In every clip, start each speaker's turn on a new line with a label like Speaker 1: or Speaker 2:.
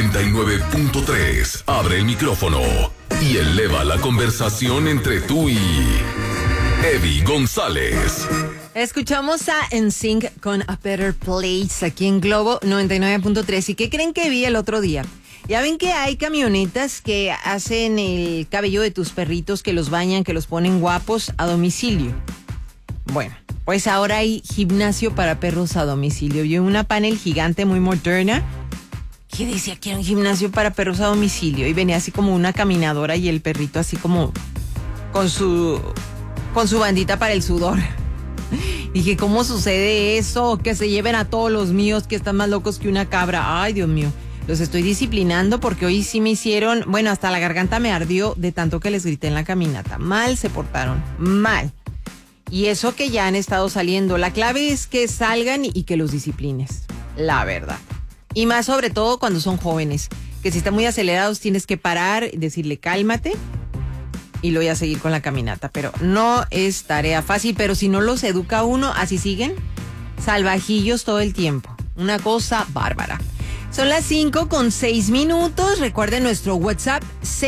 Speaker 1: 99.3. Abre el micrófono y eleva la conversación entre tú y Eddie González.
Speaker 2: Escuchamos a NSYNC con A Better Place aquí en Globo 99.3. ¿Y qué creen que vi el otro día? Ya ven que hay camionetas que hacen el cabello de tus perritos, que los bañan, que los ponen guapos a domicilio. Bueno, pues ahora hay gimnasio para perros a domicilio. Vi una panel gigante muy moderna que decía que era un gimnasio para perros a domicilio y venía así como una caminadora y el perrito así como con su bandita para el sudor. Dije, ¿cómo sucede eso? Que se lleven a todos los míos que están más locos que una cabra. Ay, Dios mío. Los estoy disciplinando porque hoy sí me hicieron... Bueno, hasta la garganta me ardió de tanto que les grité en la caminata. Mal se portaron, mal. Y eso que ya han estado saliendo. La clave es que salgan y que los disciplines, la verdad. Y más sobre todo cuando son jóvenes. Que si están muy acelerados tienes que parar, decirle cálmate y lo voy a seguir con la caminata. Pero no es tarea fácil, pero si no los educa uno, así siguen salvajillos todo el tiempo. Una cosa bárbara. Son las 5:06. Recuerden nuestro WhatsApp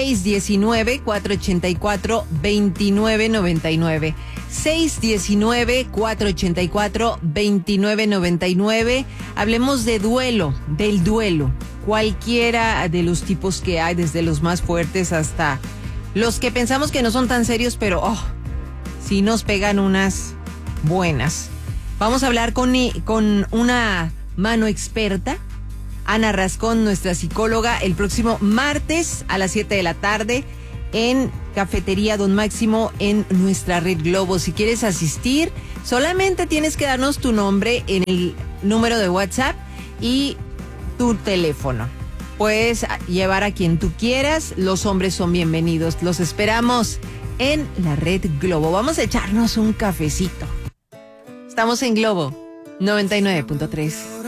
Speaker 2: 619-484-2999. 619-484-2999. Hablemos de duelo, del duelo. Cualquiera de los tipos que hay, desde los más fuertes hasta los que pensamos que no son tan serios, pero sí nos pegan unas buenas. Vamos a hablar con una mano experta, Ana Rascón, nuestra psicóloga, el próximo martes a las 7 de la tarde en Cafetería Don Máximo en nuestra red Globo. Si quieres asistir, solamente tienes que darnos tu nombre en el número de WhatsApp y tu teléfono. Puedes llevar a quien tú quieras, los hombres son bienvenidos. Los esperamos en la red Globo. Vamos a echarnos un cafecito. Estamos en Globo 99.3.